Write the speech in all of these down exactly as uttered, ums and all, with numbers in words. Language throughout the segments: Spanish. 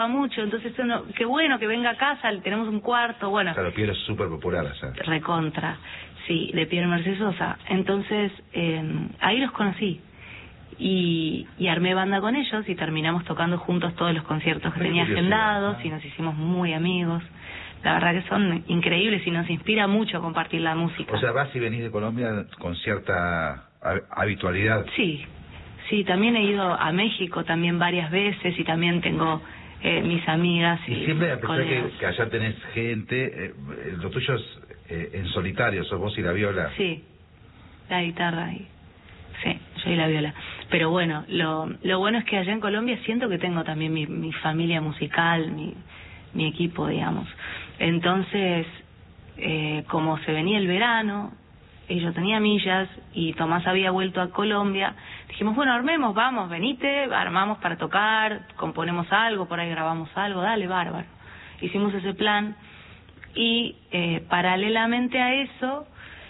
mucho, entonces uno, qué bueno que venga a casa, tenemos un cuarto, bueno. Claro, Piero es súper popular allá. Recontra, sí, de Piero Mercedes Sosa. Entonces, eh, ahí los conocí. Y, y armé banda con ellos y terminamos tocando juntos todos los conciertos que Qué tenía agendados, ah. y nos hicimos muy amigos. La verdad que son increíbles y nos inspira mucho compartir la música. O sea, vas y venís de Colombia con cierta habitualidad. Sí, sí, también he ido a México también varias veces y también tengo eh, mis amigas y, y siempre, a pesar colegas. que, que allá tenés gente, eh, lo tuyo es eh, en solitario, sos vos y la viola. Sí, la guitarra y... Sí, yo y la viola. Pero bueno, lo, lo bueno es que allá en Colombia siento que tengo también mi, mi familia musical, mi, mi equipo, digamos. Entonces, eh, como se venía el verano, y yo tenía millas, y Tomás había vuelto a Colombia, dijimos, bueno, armemos, vamos, venite, armamos para tocar, componemos algo, por ahí grabamos algo, dale, bárbaro. Hicimos ese plan, y eh, paralelamente a eso...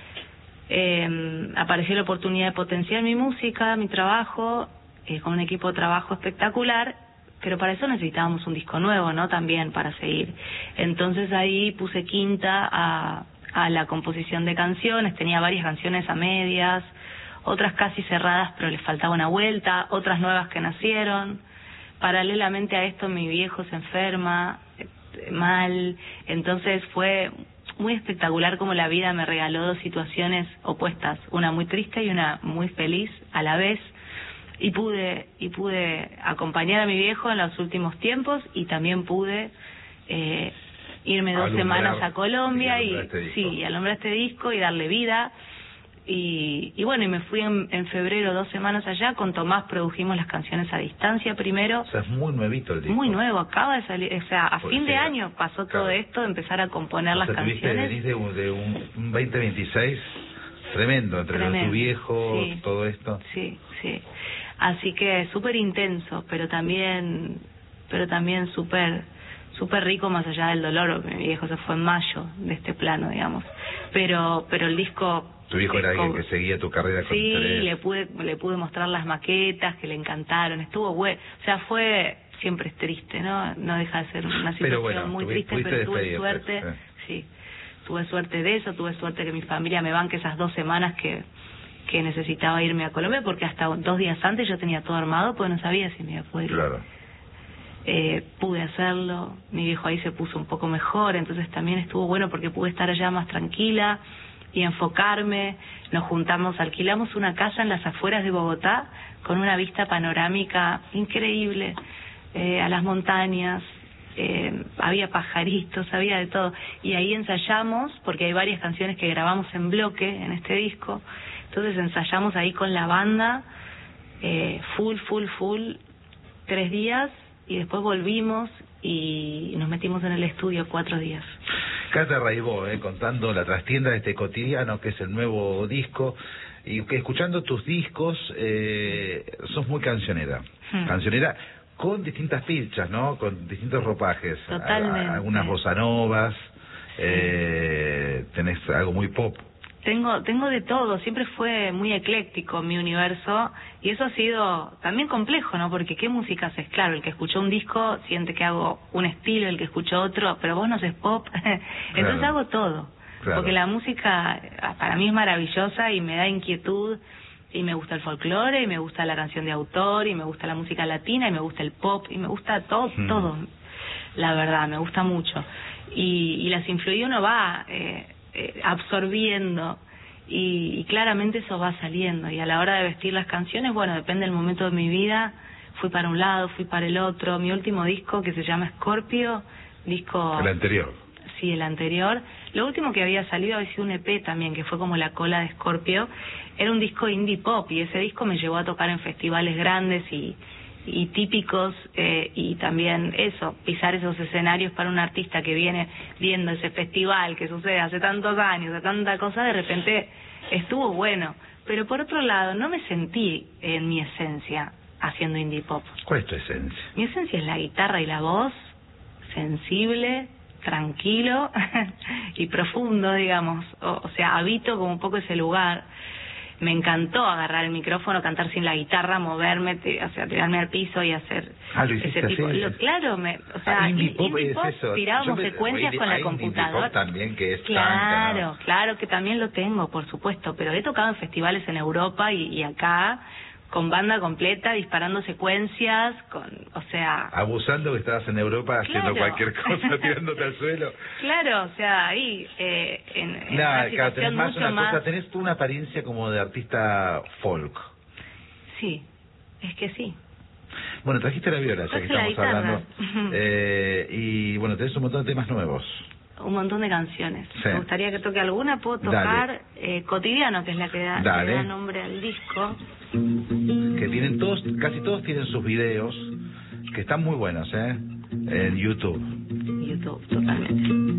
Eh, apareció la oportunidad de potenciar mi música, mi trabajo, eh, con un equipo de trabajo espectacular, pero para eso necesitábamos un disco nuevo, ¿no? También para seguir. Entonces ahí puse quinta a, a la composición de canciones, tenía varias canciones a medias, otras casi cerradas pero les faltaba una vuelta, otras nuevas que nacieron. Paralelamente a esto mi viejo se enferma, eh, mal, entonces fue... muy espectacular como la vida me regaló dos situaciones opuestas, una muy triste y una muy feliz a la vez, y pude y pude acompañar a mi viejo en los últimos tiempos y también pude eh, irme dos alumbrar, semanas a Colombia y, este sí, y alumbrar este disco y darle vida. Y, y bueno, y me fui en, en febrero dos semanas allá, con Tomás produjimos las canciones a distancia primero. O sea, es muy nuevito el disco. Muy nuevo, acaba de salir, o sea, a Por fin de sea, año pasó claro. todo esto, de empezar a componer o las sea, canciones. Venís de un, de un, un veinte veintiséis tremendo, entre Tremendo. tu viejo, Sí. todo esto. Sí, sí. Así que súper intenso, pero también, pero también súper, súper rico más allá del dolor. Mi viejo se fue en mayo de este plano, digamos. Pero, pero el disco... Tu hijo era alguien que seguía tu carrera con Sí, interés. le pude, le pude mostrar las maquetas que le encantaron, estuvo bueno, o sea, fue, siempre es triste, ¿no? No deja de ser una situación bueno, muy tuvi, triste, pero tuve suerte, pues, sí, tuve suerte de eso, tuve suerte que mi familia me banque esas dos semanas que, que necesitaba irme a Colombia, porque hasta dos días antes yo tenía todo armado, pues no sabía si me iba a poder ir. Claro. Eh, pude hacerlo, mi viejo ahí se puso un poco mejor, entonces también estuvo bueno porque pude estar allá más tranquila y enfocarme. Nos juntamos, alquilamos una casa en las afueras de Bogotá con una vista panorámica increíble, eh, a las montañas, eh, había pajaritos, había de todo, y ahí ensayamos, porque hay varias canciones que grabamos en bloque en este disco, entonces ensayamos ahí con la banda, eh, full, full, full, tres días, y después volvimos y nos metimos en el estudio cuatro días. Cata Raibó, eh, contando la trastienda de este cotidiano, que es el nuevo disco, y que escuchando tus discos, eh, sos muy cancionera. Hmm. Cancionera con distintas pilchas, ¿no? Con distintos ropajes. Totalmente. A, a, algunas bossa novas, eh, tenés algo muy pop. Tengo tengo de todo, siempre fue muy ecléctico mi universo, y eso ha sido también complejo, ¿no? Porque ¿qué música haces? Claro, el que escuchó un disco siente que hago un estilo, el que escuchó otro, pero vos no haces pop, entonces claro. hago todo, claro. Porque la música para mí es maravillosa y me da inquietud, y me gusta el folclore, y me gusta la canción de autor, y me gusta la música latina, y me gusta el pop, y me gusta todo, hmm. todo, la verdad, me gusta mucho, y, y las influí uno va... Eh, Eh, absorbiendo y, y claramente eso va saliendo, y a la hora de vestir las canciones, bueno, depende del momento de mi vida, fui para un lado, fui para el otro. Mi último disco, que se llama Scorpio, disco... El anterior. Sí, el anterior. Lo último que había salido había sido un E P también, que fue como la cola de Scorpio, era un disco indie pop, y ese disco me llevó a tocar en festivales grandes y y típicos, eh, y también eso, pisar esos escenarios para un artista que viene viendo ese festival que sucede hace tantos años, de tanta cosa, de repente estuvo bueno, pero por otro lado no me sentí en mi esencia haciendo indie pop. ¿Cuál es tu esencia? Mi esencia es la guitarra y la voz, sensible, tranquilo y profundo, digamos, o, o sea, habito como un poco ese lugar. me encantó agarrar el micrófono, cantar sin la guitarra, moverme, te, o sea, tirarme al piso y hacer ah, ¿lo ese tipo. así? Lo, claro, me, o sea, ah, indie pop, indie pop es eso. tirábamos me, secuencias con la computadora. También que es claro, tanca, ¿no? claro que también lo tengo, por supuesto, pero he tocado en festivales en Europa y, y acá con banda completa, disparando secuencias, con, o sea... Abusando que estabas en Europa claro. haciendo cualquier cosa, tirándote al suelo. Claro, o sea, ahí, eh, en, en Nah, una situación claro, tenés más mucho una más... cosa, tenés tú una apariencia como de artista folk. Sí, es que sí. Bueno, trajiste la viola, ya que estamos hablando. Eh, y bueno, tenés un montón de temas nuevos. Un montón de canciones. Sí. Me gustaría que toque alguna. Puedo tocar eh, Cotidiano, que es la que da, le da nombre al disco. Que tienen todos, casi todos tienen sus videos, que están muy buenos, ¿eh? En YouTube. YouTube, totalmente.